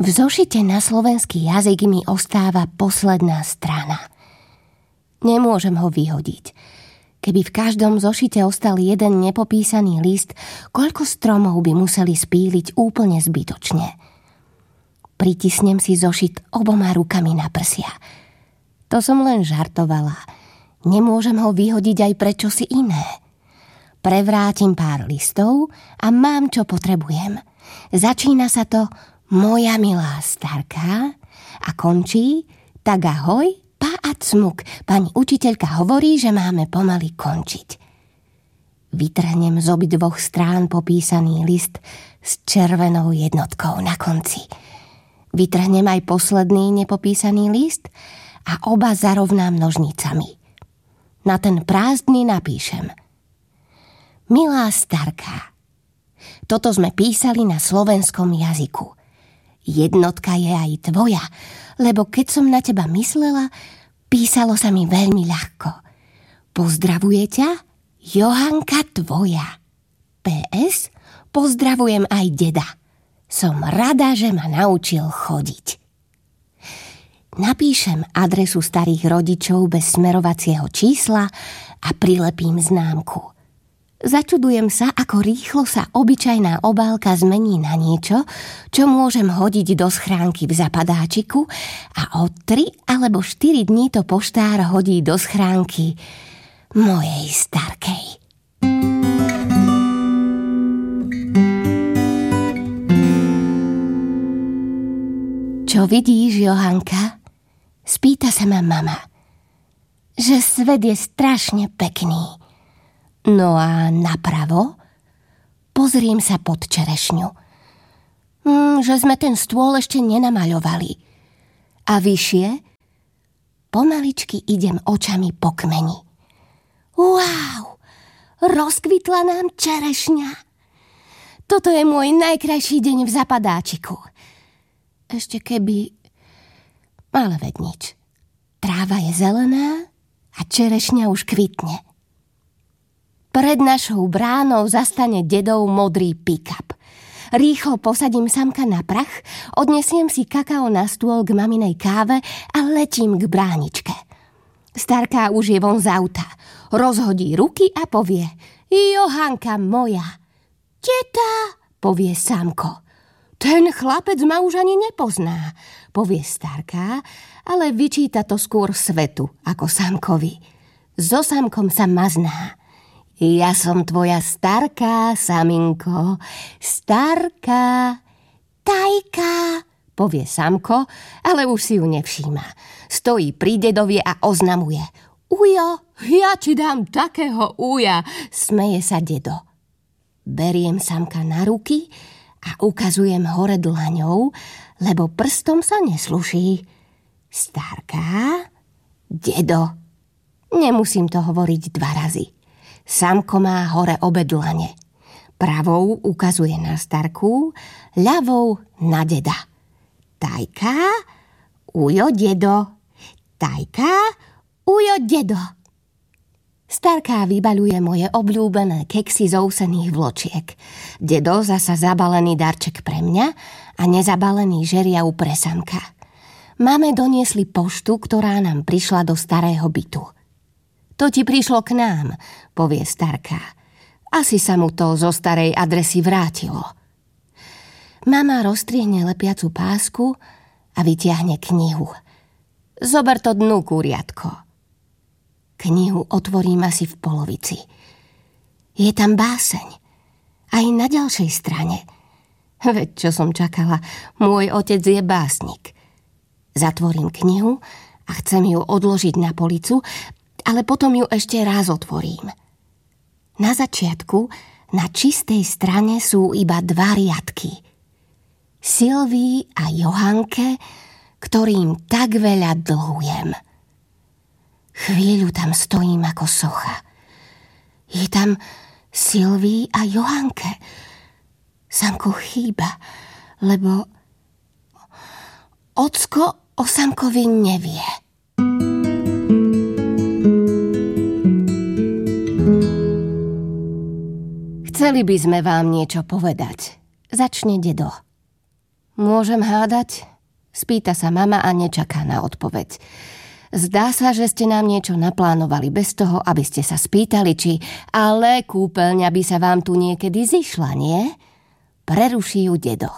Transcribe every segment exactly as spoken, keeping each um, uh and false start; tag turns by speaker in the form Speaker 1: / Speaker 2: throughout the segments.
Speaker 1: V zošite na slovenský jazyk mi ostáva posledná strana. Nemôžem ho vyhodiť. Keby v každom zošite ostal jeden nepopísaný list, koľko stromov by museli spíliť úplne zbytočne. Pritisnem si zošit oboma rukami na prsia. To som len žartovala. Nemôžem ho vyhodiť aj pre čosi iné. Prevrátim pár listov a mám, čo potrebujem. Začína sa to Moja milá starka a končí Tak ahoj, pá a cmuk. Pani učiteľka hovorí, že máme pomaly končiť. Vytrhnem z obidvoch strán popísaný list s červenou jednotkou na konci. Vytrhnem aj posledný nepopísaný list a oba zarovnám nožnicami. Na ten prázdny napíšem: Milá starka, toto sme písali na slovenskom jazyku. Jednotka je aj tvoja, lebo keď som na teba myslela, písalo sa mi veľmi ľahko. Pozdravuje ťa Johanka tvoja. pé es. Pozdravujem aj deda. Som rada, že ma naučil chodiť. Napíšem adresu starých rodičov bez smerovacieho čísla a prilepím známku. Začudujem sa, ako rýchlo sa obyčajná obálka zmení na niečo, čo môžem hodiť do schránky v zapadáčiku a o tri alebo štyri dní to poštár hodí do schránky mojej starkej. Čo vidíš, Johanka? Spýta sa ma mama. Že svet je strašne pekný. No a napravo? Pozriem sa pod čerešňu. Mm, že sme ten stôl ešte nenamaľovali. A vyššie? Pomaličky idem očami po kmeni. Wow! Rozkvitla nám čerešňa. Toto je môj najkrajší deň v zapadáčiku. Ešte keby... Ale veď nič. Tráva je zelená a čerešňa už kvitne. Pred našou bránou zastane dedov modrý pick-up. Rýchlo posadím samka na prach, odnesiem si kakao na stôl k maminej káve a letím k bráničke. Starka už je von z auta. Rozhodí ruky a povie: Johanka moja. Teta, povie Samko. Ten chlapec ma už ani nepozná, povie starka, ale vyčíta to skôr svetu ako Samkovi. So Samkom sa mazná. Ja som tvoja starka, Saminko. Starka. Tajka, povie Samko, ale už si ju nevšíma. Stojí pri dedovi a oznamuje: Ujo, ja ti dám takého uja, smeje sa dedo. Beriem Samka na ruky a ukazujem hore dlaňou, lebo prstom sa nesluší. Starka, dedo. Nemusím to hovoriť dva razy. Samko má hore obe dlane. Pravou ukazuje na starku, ľavou na deda. Tajka, ujo, dedo. Tajka, ujo, dedo. Starka vybaľuje moje obľúbené keksy z ousených vločiek. Dedo zasa zabalený darček pre mňa a nezabalený žeriav pre Samka. Máme doniesli poštu, ktorá nám prišla do starého bytu. To ti prišlo k nám, povie starka. Asi sa mu to zo starej adresy vrátilo. Mama roztriehne lepiacu pásku a vytiahne knihu. Zober to dnu, kúriatko. Knihu otvorím asi v polovici. Je tam báseň. Aj na ďalšej strane. Veď čo som čakala, môj otec je básnik. Zatvorím knihu a chcem ju odložiť na policu, ale potom ju ešte raz otvorím. Na začiatku, na čistej strane sú iba dva riadky. Silvii a Johanke, ktorým tak veľa dlhujem. Chvíľu tam stojím ako socha. Je tam Silvii a Johanke. Samko chýba, lebo ocko o Samkovi nevie. Chceli by sme vám niečo povedať. Začne dedo. Môžem hádať? Spýta sa mama a nečaká na odpoveď. Zdá sa, že ste nám niečo naplánovali bez toho, aby ste sa spýtali, či ale kúpeľňa by sa vám tu niekedy zišla, nie? Preruší ju dedo.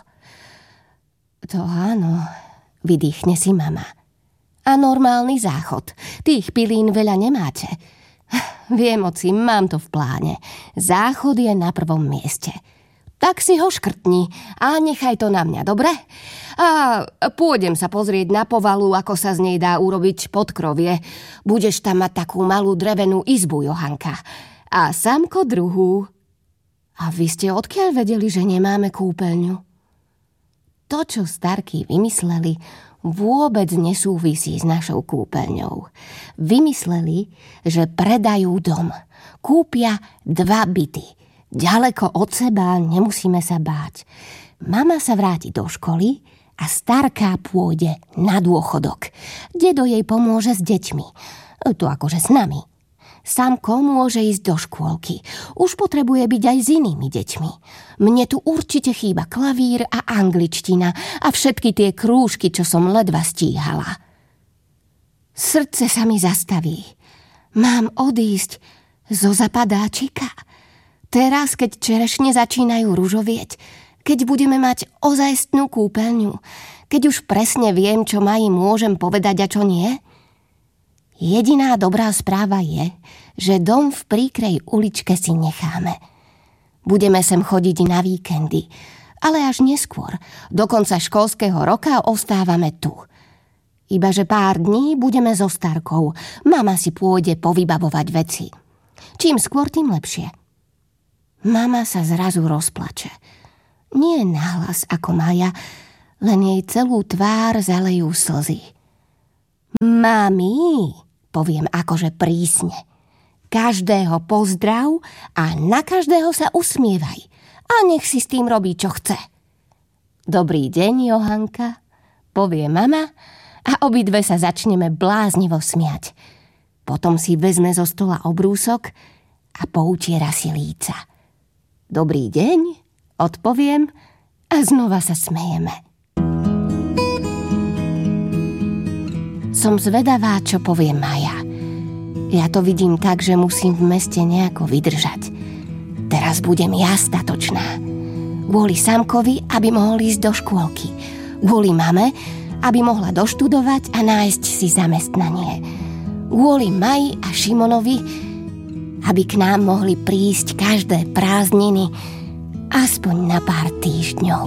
Speaker 1: To áno, vydýchne si mama. A normálny záchod. Tých pilín veľa nemáte. Viem, oci, mám to v pláne. Záchod je na prvom mieste. Tak si ho škrtni a nechaj to na mňa, dobre? A pôjdem sa pozrieť na povalu, ako sa z nej dá urobiť podkrovie. Budeš tam mať takú malú drevenú izbu, Johanka. A Samko druhú. A vy ste odkiaľ vedeli, že nemáme kúpeľňu? To, čo starky vymysleli, vôbec nesúvisí s našou kúpeľňou. Vymysleli, že predajú dom. Kúpia dva byty. Ďaleko od seba, nemusíme sa báť. Mama sa vráti do školy a starká pôjde na dôchodok. Dedo jej pomôže s deťmi. To akože s nami. Samko môže ísť do škôlky. Už potrebuje byť aj s inými deťmi. Mne tu určite chýba klavír a angličtina a všetky tie krúžky, čo som ledva stíhala. Srdce sa mi zastaví. Mám odísť zo zapadáčika. Teraz, keď čerešne začínajú ružovieť, keď budeme mať ozajstnú kúpeľňu, keď už presne viem, čo ma im môžem povedať a čo nie. Jediná dobrá správa je, že dom v príkrej uličke si necháme. Budeme sem chodiť na víkendy, ale až neskôr, do konca školského roka ostávame tu. Ibaže pár dní budeme so starkou, mama si pôjde povybavovať veci. Čím skôr, tým lepšie. Mama sa zrazu rozplače. Nie nahlas ako Maja, len jej celú tvár zalejú slzy. Mami, poviem akože prísne. Každého pozdrav a na každého sa usmievaj. A nech si s tým robí, čo chce. Dobrý deň, Johanka, povie mama a obidve sa začneme bláznivo smiať. Potom si vezme zo stola obrúsok a poutiera si líca. Dobrý deň, odpoviem a znova sa smejeme. Som zvedavá, čo povie Maja. Ja to vidím tak, že musím v meste nejako vydržať. Teraz budem ja statočná. Kvôli Samkovi, aby mohol ísť do škôlky. Kvôli mame, aby mohla doštudovať a nájsť si zamestnanie. Kvôli Maji a Šimonovi, aby k nám mohli prísť každé prázdniny aspoň na pár týždňov.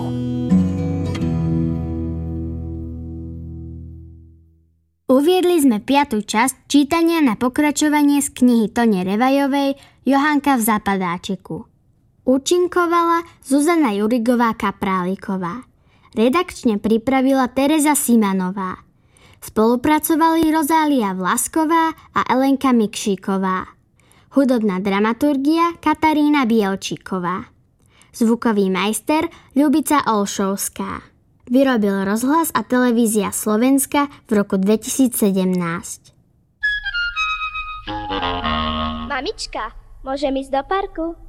Speaker 2: Uviedli sme piatu časť čítania na pokračovanie z knihy Tone Revajovej Johanka v zapadáčiku. Účinkovala Zuzana Jurigová-Kapráliková. Redakčne pripravila Tereza Simanová. Spolupracovali Rozália Vlasková a Elenka Mikšíková. Hudobná dramaturgia Katarína Bielčíková. Zvukový majster Ľubica Olšovská. Vyrobil Rozhlas a televízia Slovenska v roku dvetisícsedemnásť.
Speaker 3: Mamička, môžem ísť do parku?